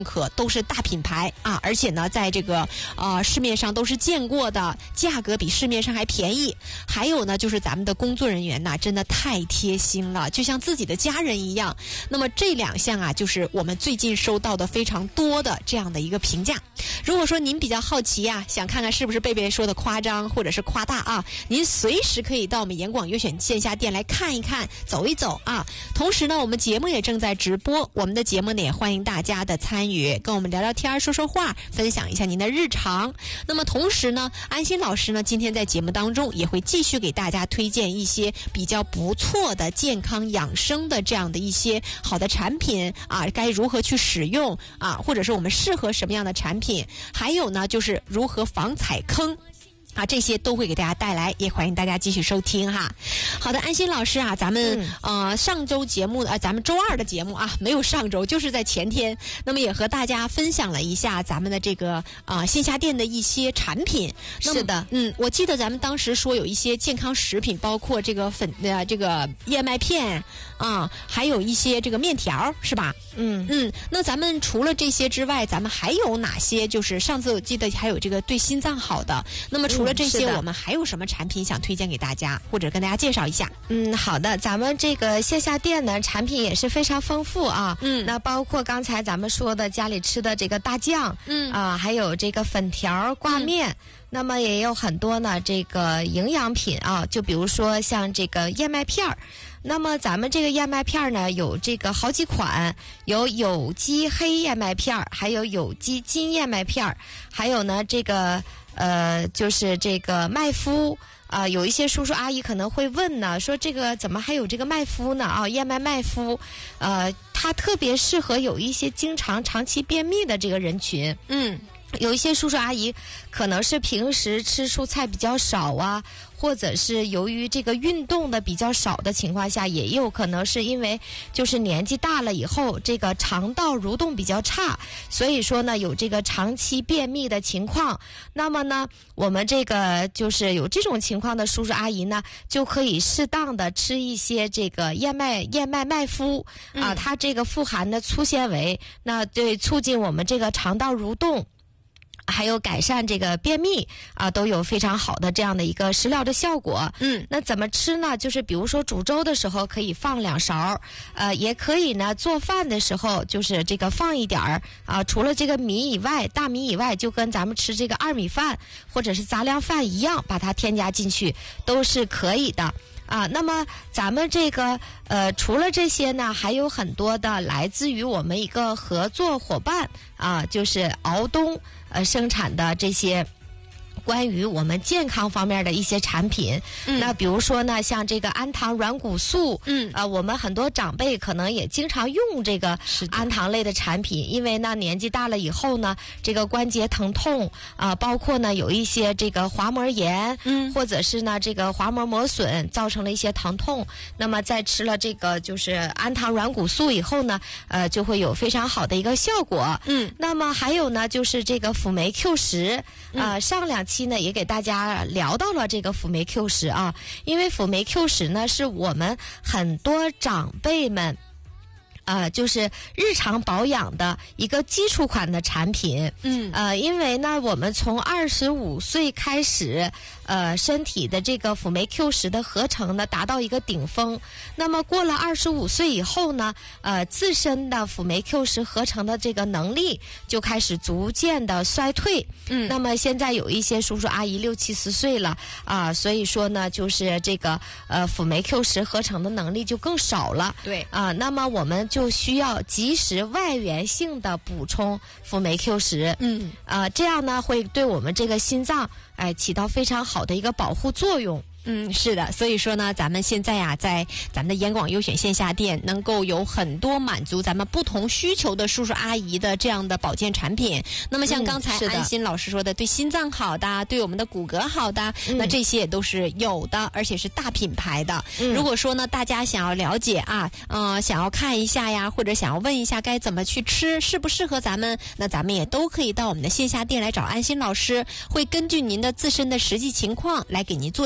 可都是大品牌啊，而且呢，在这个市面上都是见过的，价格比市面上还便宜。还有呢，就是咱们的工作人员呐，真的太贴心了，就像自己的家人一样。那么这2项啊，就是我们最近收到的非常多的这样的一个评价。如果说您比较好奇呀，想看看是不是贝贝说的夸张或者是夸大啊，您随时可以到我们严广优选线下店来看一看、走一走啊。同时呢，我们节目也正在直播，我们的节目呢也欢迎大家的参与，跟我们聊聊天、说说话，分享一下您的日常。那么同时呢，安心老师呢今天在节目当中也会继续给大家推荐一些比较不错的健康养生的这样的一些好的产品啊，该如何去使用啊，或者是我们适合什么样的产品，还有呢就是如何防踩坑啊，这些都会给大家带来，也欢迎大家继续收听哈。好的，安心老师啊，咱们上周节目咱们周2的节目啊，没有上周，就是在前天，那么也和大家分享了一下咱们的这个线下店的一些产品。 是的， 我记得咱们当时说有一些健康食品，包括这个这个燕麦片啊，还有一些这个面条，是吧？那咱们除了这些之外，咱们还有哪些？就是上次我记得还有这个对心脏好的，那么除了这些，我们还有什么产品想推荐给大家，或者跟大家介绍一下？ 好的，咱们这个线下店呢，产品也是非常丰富啊。那包括刚才咱们说的家里吃的这个大酱，还有这个粉条、挂面。那么也有很多呢，这个营养品啊，就比如说像这个燕麦片儿。那么咱们这个燕麦片呢，有这个好几款，有有机黑燕麦片，还有有机金燕麦片，还有呢这个就是这个麦麸。有一些叔叔阿姨可能会问呢，说这个怎么还有这个麦麸呢？燕麦麦麸，它特别适合有一些经常长期便秘的这个人群。有一些叔叔阿姨可能是平时吃蔬菜比较少啊，或者是由于这个运动的比较少的情况下，也有可能是因为就是年纪大了以后，这个肠道蠕动比较差，所以说呢有这个长期便秘的情况。那么呢，我们这个就是有这种情况的叔叔阿姨呢，就可以适当的吃一些这个燕麦麦麸啊，它这个富含的粗纤维，那对促进我们这个肠道蠕动，还有改善这个便秘啊，都有非常好的这样的一个食疗的效果。那怎么吃呢？就是比如说煮粥的时候可以放2勺，也可以呢做饭的时候就是这个放一点儿啊。除了这个米以外，大米以外，就跟咱们吃这个2米饭或者是杂粮饭一样，把它添加进去都是可以的。那么咱们这个除了这些呢，还有很多的来自于我们一个合作伙伴啊，就是敖东生产的这些关于我们健康方面的一些产品。那比如说呢，像这个氨糖软骨素，我们很多长辈可能也经常用这个氨糖类的产品，因为呢年纪大了以后呢，这个关节疼痛包括呢有一些这个滑膜炎，或者是呢这个滑膜磨损造成了一些疼痛，那么在吃了这个就是氨糖软骨素以后呢，就会有非常好的一个效果。那么还有呢就是这个辅酶 Q10，上2期呢也给大家聊到了这个辅酶 Q10啊，因为辅酶 Q10呢是我们很多长辈们就是日常保养的一个基础款的产品。因为呢我们从25岁开始身体的这个辅酶 Q10的合成呢达到一个顶峰，那么过了25岁以后呢自身的辅酶 Q10合成的这个能力就开始逐渐的衰退。那么现在有一些叔叔阿姨60、70岁了所以说呢就是这个辅酶 Q10合成的能力就更少了。 对那么我们就需要及时外源性的补充辅酶 Q10。这样呢会对我们这个心脏起到非常好的一个保护作用。 是的，所以说呢，咱们现在在咱们的严广优选线下店，能够有很多满足咱们不同需求的叔叔阿姨的这样的保健产品。那么像刚才安心老师说的，对心脏好的，对我们的骨骼好的，那这些也都是有的，而且是大品牌的。如果说呢，大家想要了解想要看一下呀，或者想要问一下该怎么去吃，适不适合咱们，那咱们也都可以到我们的线下店来找安心老师，会根据您的自身的实际情况来给您做建议。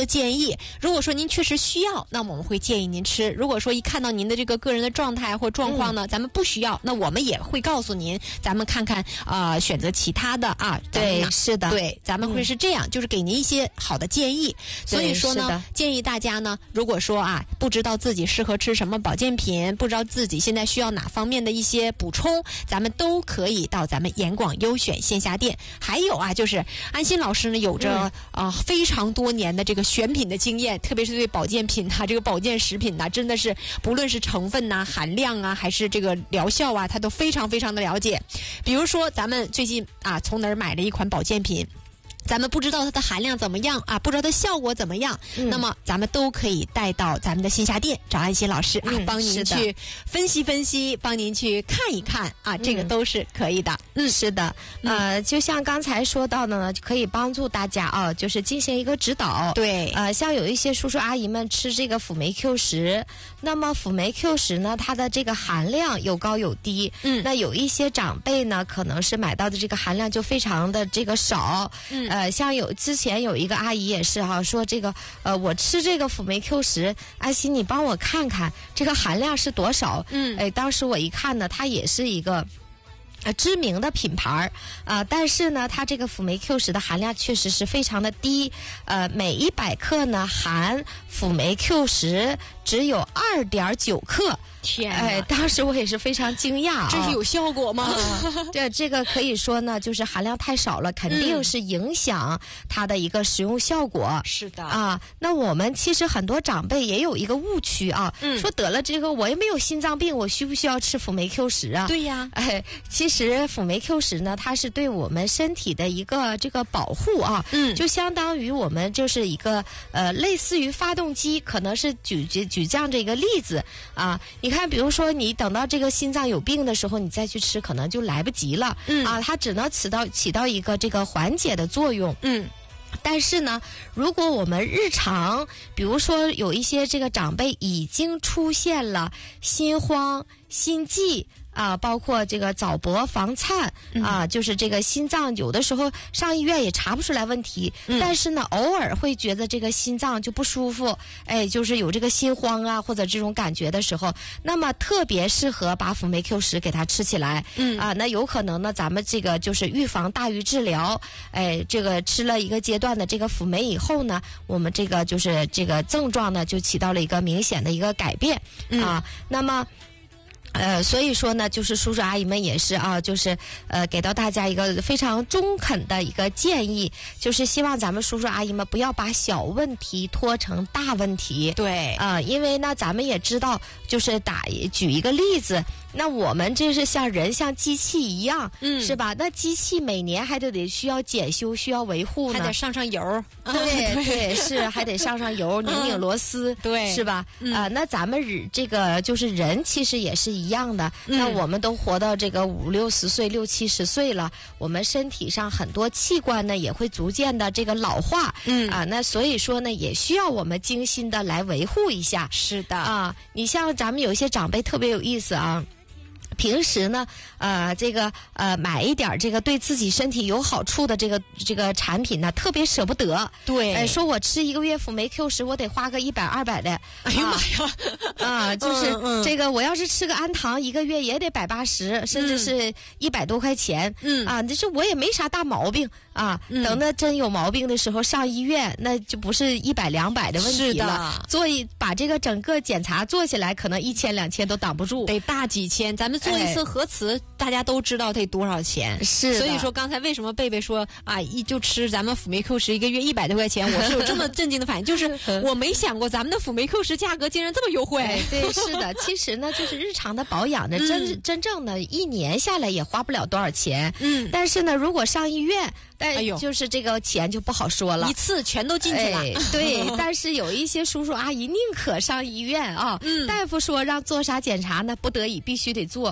议。如果说您确实需要，那我们会建议您吃。如果说一看到您的这个个人的状态或状况呢，咱们不需要，那我们也会告诉您，咱们看看选择其他的啊。 对，是的， 对，咱们会是这样，就是给您一些好的建议。所以说呢，建议大家呢，如果说不知道自己适合吃什么保健品，不知道自己现在需要哪方面的一些补充，咱们都可以到咱们严广优选线下店。还有就是安心老师呢有着非常多年的这个选品的经验，特别是对保健品这个保健食品真的是不论是成分含量还是这个疗效他都非常非常的了解。比如说咱们最近从哪儿买了一款保健品，咱们不知道它的含量怎么样不知道它效果怎么样，那么咱们都可以带到咱们的线下店找安心老师帮您去分析分析，帮您去看一看这个都是可以的。 是的，就像刚才说到的呢，可以帮助大家就是进行一个指导。 对， 像有一些叔叔阿姨们吃这个辅酶 Q10，那么辅酶 Q10呢，它的这个含量有高有低。那有一些长辈呢，可能是买到的这个含量就非常的这个少。像之前有一个阿姨也是说这个我吃这个辅酶 Q10，安心你帮我看看这个含量是多少。当时我一看呢，它也是一个知名的品牌但是呢，它这个辅酶 Q10的含量确实是非常的低，每100克呢含辅酶 Q10只有2.9克。 天当时我也是非常惊讶这是有效果吗？ 这个可以说呢，就是含量太少了，肯定是影响它的一个食用效果。 是的那我们其实很多长辈也有一个误区说得了这个我又没有心脏病，我需不需要吃辅酶 Q10啊？ 对呀， 其实辅酶 Q10呢，它是对我们身体的一个这个保护就相当于我们就是一个类似于发动机，可能是举这样的一个例子你看，比如说你等到这个心脏有病的时候，你再去吃，可能就来不及了。它只能起到一个这个缓解的作用。但是呢，如果我们日常，比如说有一些这个长辈已经出现了心慌、心悸包括这个早搏、房颤就是这个心脏有的时候上医院也查不出来问题，但是呢，偶尔会觉得这个心脏就不舒服，就是有这个心慌或者这种感觉的时候，那么特别适合把辅酶 Q10给它吃起来。那有可能呢，咱们这个就是预防大于治疗。这个吃了一个阶段的这个辅酶以后呢，我们这个就是这个症状呢就起到了一个明显的一个改变那么。所以说呢，就是叔叔阿姨们也是就是给到大家一个非常中肯的一个建议，就是希望咱们叔叔阿姨们不要把小问题拖成大问题。 对， 因为呢，咱们也知道，就是举一个例子，那我们这是像人像机器一样，是吧？那机器每年还得需要检修，需要维护呢， 还得上油。 对，是还得上油，拧螺丝， 对， 是吧？那咱们这个就是人，其实也是一样的。那我们都活到这个50、60岁、60、70岁了，我们身体上很多器官呢也会逐渐的这个老化。那所以说呢，也需要我们精心的来维护一下。 是的你像咱们有一些长辈特别有意思平时呢，这个买一点这个对自己身体有好处的这个产品呢，特别舍不得。 对， 说我吃1个月辅酶 Q10，我得花个100、200的。 哎呀妈呀！ 就是这个，我要是吃个安糖1个月也得180，甚至是100多块钱。这我也没啥大毛病等到真有毛病的时候上医院，那就不是100、200的问题了。把这个整个检查做起来，可能1000、2000都挡不住， 得大几千。咱们做一次核磁，大家都知道得多少钱。 是， 所以说刚才为什么贝贝说就吃咱们辅酶 Q10一个月100多块钱，我是有这么震惊的反应，就是我没想过咱们的辅酶 Q10价格竟然这么优惠。 对，是的，其实呢，就是日常的保养的真正的1年下来也花不了多少钱。但是呢，如果上医院，就是这个钱就不好说了， 一次全都进去了。 对，但是有一些叔叔阿姨宁可上医院大夫说让做啥检查呢，不得已必须得做。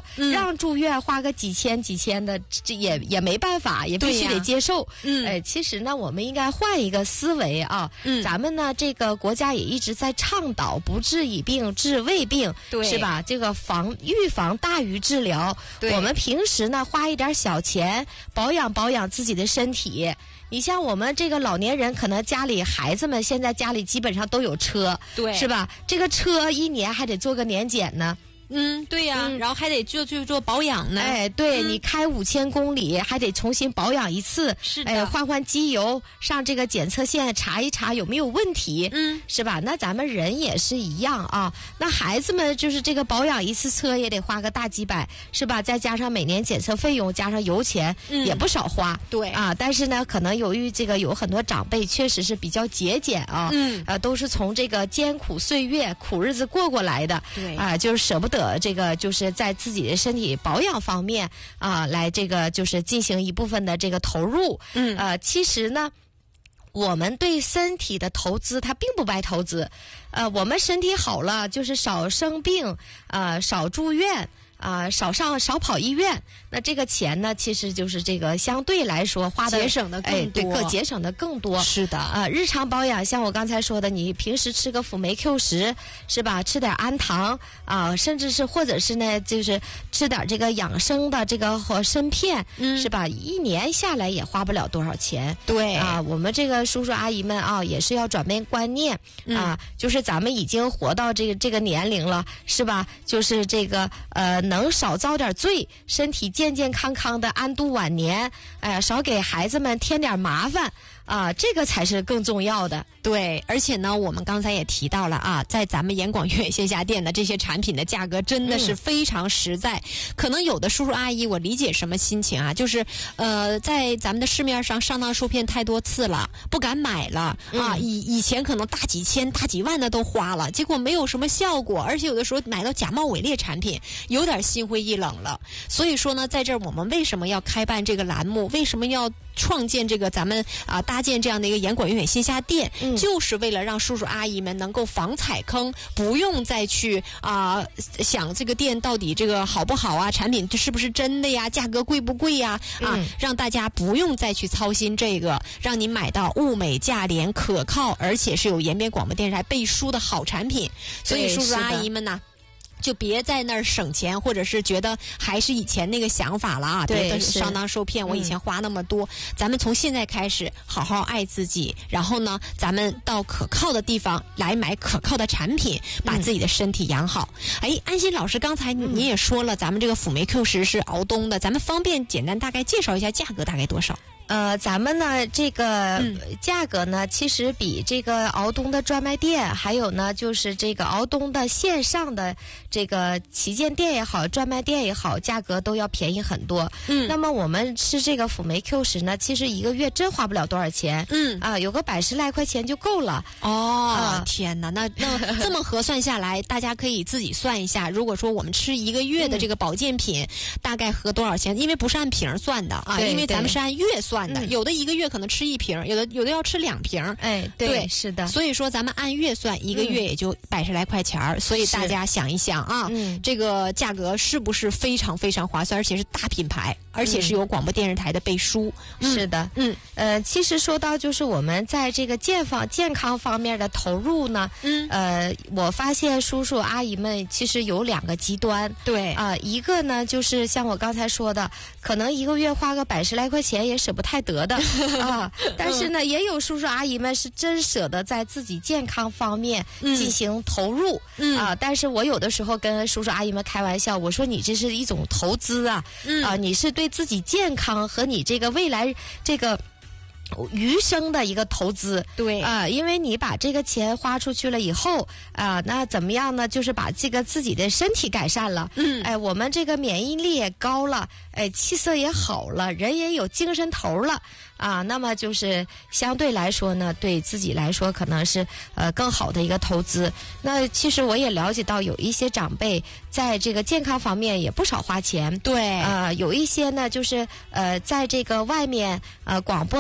让住院花个几千的，这也没办法，也必须得接受。其实呢，我们应该换一个思维啊。咱们呢，这个国家也一直在倡导不治已病治未病，是吧？这个预防大于治疗。我们平时呢，花一点小钱保养自己的身体。你像我们这个老年人，可能家里孩子们现在家里基本上都有车，是吧？这个车一年还得做个年检呢。 对呀，然后还得去做保养呢。 对，你开5000公里还得重新保养一次， 是的， 换机油，上这个检测线查一查有没有问题，是吧？那咱们人也是一样啊。那孩子们就是这个保养一次车也得花个大几百，是吧？再加上每年检测费用，加上油钱，也不少花。 对啊，但是呢，可能由于这个有很多长辈确实是比较节俭啊，都是从这个艰苦岁月、苦日子过来的， 对啊，就是舍不得这个就是在自己的身体保养方面啊，来这个就是进行一部分的这个投入。其实呢，我们对身体的投资它并不白投资。我们身体好了，就是少生病，少住院。少跑医院，那这个钱呢，其实就是这个相对来说花的节省的更多， 节省的更多。 是的， 日常保养像我刚才说的，你平时吃个辅酶 Q10是吧？吃点氨糖甚至是或者是呢，就是吃点这个养生的这个参片，是吧？一年下来也花不了多少钱。 对我们这个叔叔阿姨们也是要转变观念就是咱们已经活到这个年龄了，是吧？就是这个能少遭点罪，身体健健康康的安度晚年，少给孩子们添点麻烦这个才是更重要的。 对，而且呢，我们刚才也提到了在咱们严广越野线下店的这些产品的价格真的是非常实在。可能有的叔叔阿姨，我理解什么心情就是在咱们的市面上上当受骗太多次了，不敢买了以前可能大几千、大几万的都花了，结果没有什么效果，而且有的时候买到假冒伪劣产品，有点心灰意冷了。所以说呢，在这儿我们为什么要开办这个栏目？为什么要创建这个咱们搭建这样的一个严管越野线下店，就是为了让叔叔阿姨们能够防踩坑，不用再去想这个店到底这个好不好产品这是不是真的呀，价格贵不贵呀让大家不用再去操心这个，让你买到物美价廉、可靠，而且是有延边广播电视台背书的好产品。所以叔叔阿姨们呢，就别在那儿省钱，或者是觉得还是以前那个想法了别上当受骗。我以前花那么多，咱们从现在开始好好爱自己，然后呢，咱们到可靠的地方来买可靠的产品，把自己的身体养好。安心老师，刚才你也说了，咱们这个辅酶 Q10是熬冬的，咱们方便简单大概介绍一下价格大概多少？ 咱们呢这个价格呢，其实比这个敖冬的专卖店，还有呢就是这个敖冬的线上的这个旗舰店也好，专卖店也好，价格都要便宜很多。那么我们吃这个辅酶 Q10呢，其实一个月真花不了多少钱。有个100来块钱就够了。 天哪，那这么核算下来，大家可以自己算一下，如果说我们吃一个月的这个保健品，大概合多少钱？因为不是按瓶算的因为咱们是按月算的，有的一个月可能吃1瓶，有的要吃2瓶。 对，是的。 所以说咱们按月算，一个月也就100来块钱所以大家想一想这个价格是不是非常非常划算，而且是大品牌，而且是有广播电视台的背书。 是的，其实说到就是我们在这个健康方面的投入呢，我发现叔叔阿姨们其实有2个极端。 对一个呢就是像我刚才说的，可能一个月花个100来块钱也舍不太得的但是呢，也有叔叔阿姨们是真舍得在自己健康方面进行投入但是我有的时候跟叔叔阿姨们开玩笑，我说你这是一种投资你是对自己健康和你这个未来这个余生的一个投资。 对因为你把这个钱花出去了以后那怎么样呢？就是把这个自己的身体改善了我们这个免疫力也高了气色也好了，人也有精神头了那么就是相对来说呢，对自己来说可能是更好的一个投资。那其实我也了解到有一些长辈在这个健康方面也不少花钱。 对有一些呢就是在这个外面广播也好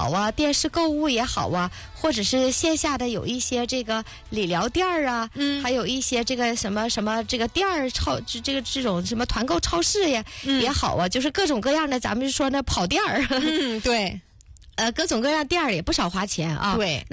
好啊，电视购物也好啊，或者是线下的有一些这个理疗店儿啊，还有一些这个什么这个店儿这种什么团购超市呀，也好啊，就是各种各样的，咱们就说那跑店儿， 对， 各种各样店儿也不少花钱啊， 对。